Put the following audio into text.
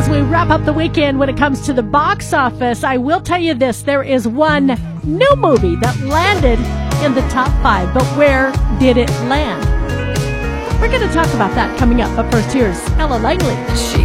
as we wrap up the weekend when it comes to the box office, I will tell you this. There is one new movie that landed in the top 5, but where did it land? We're going to talk about that coming up. But first, here's Ella Langley.